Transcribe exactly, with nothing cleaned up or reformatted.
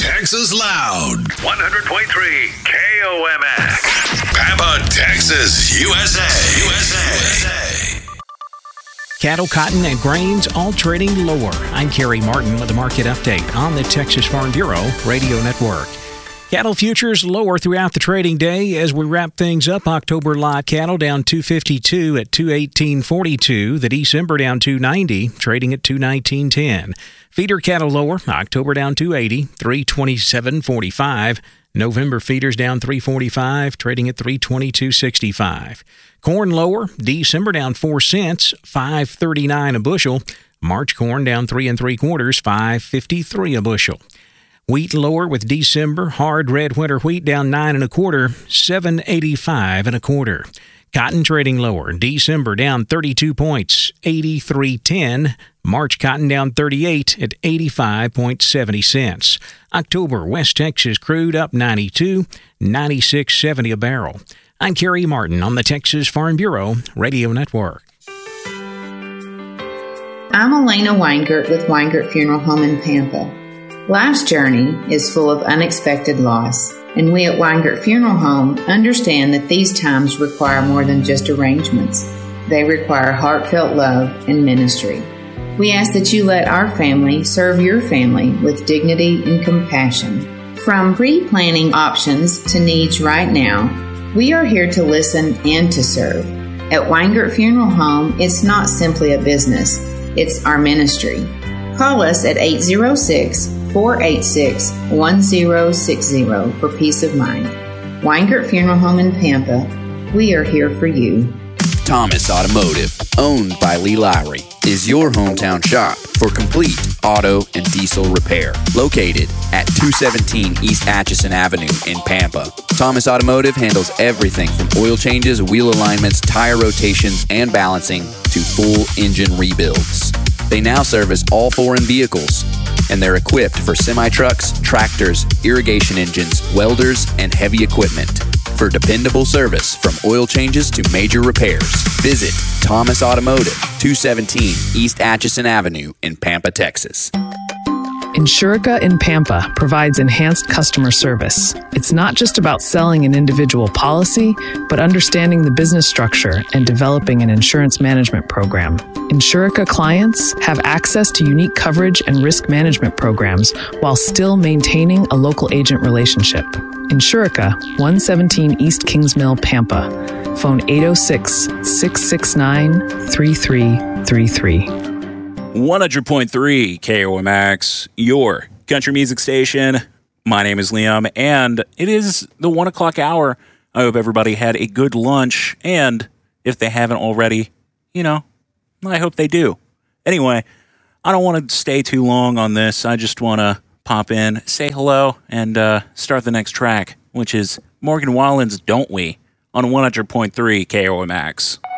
Texas Loud. one hundred point three K O M X. Pampa, Texas, U S A. U S A. Cattle, cotton, and grains all trading lower. I'm Kerry Martin with a market update on the Texas Farm Bureau Radio Network. Cattle futures lower throughout the trading day as we wrap things up. October live cattle down two fifty-two at two eighteen forty-two. The December down two ninety, trading at two nineteen ten. Feeder cattle lower. October down two eighty, three twenty-seven forty-five. November feeders down three forty-five, trading at three twenty-two sixty-five. Corn lower. December down four cents, five thirty-nine a bushel. March corn down three and three quarters, five fifty-three a bushel. Wheat lower with December. Hard red winter wheat down nine and a quarter, seven eighty-five and a quarter. Cotton trading lower. December down thirty-two points, eighty-three ten. March cotton down thirty-eight at eighty-five seventy cents. October West Texas crude up ninety-two, ninety-six seventy a barrel. I'm Kerry Martin on the Texas Farm Bureau Radio Network. I'm Elena Weingart with Weingart Funeral Home in Pampa. Life's journey is full of unexpected loss, and we at Weingart Funeral Home understand that these times require more than just arrangements. They require heartfelt love and ministry. We ask that you let our family serve your family with dignity and compassion. From pre-planning options to needs right now, we are here to listen and to serve. At Weingart Funeral Home, it's not simply a business, it's our ministry. Call us at eight zero six, four eight six, one zero six zero for peace of mind. Weingart Funeral Home in Pampa, we are here for you. Thomas Automotive, owned by Lee Lowry, is your hometown shop for complete auto and diesel repair. Located at two seventeen East Atchison Avenue in Pampa. Thomas Automotive handles everything from oil changes, wheel alignments, tire rotations, and balancing to full engine rebuilds. They now service all foreign vehicles, and they're equipped for semi-trucks, tractors, irrigation engines, welders, and heavy equipment. For dependable service from oil changes to major repairs, visit Thomas Automotive, two seventeen East Atchison Avenue in Pampa, Texas. Insurica in Pampa provides enhanced customer service. It's not just about selling an individual policy, but understanding the business structure and developing an insurance management program. Insurica clients have access to unique coverage and risk management programs while still maintaining a local agent relationship. Insurica, one seventeen East Kings Mill, Pampa. Phone eight oh six, six six nine, three three three three. one hundred point three K O M X, your country music station. My name is Liam, and it is the one o'clock hour. I hope everybody had a good lunch, and if they haven't already, you know, I hope they do. Anyway, I don't want to stay too long on this. I just want to pop in, say hello, and uh, start the next track, which is Morgan Wallen's Don't We on one hundred point three K O M X.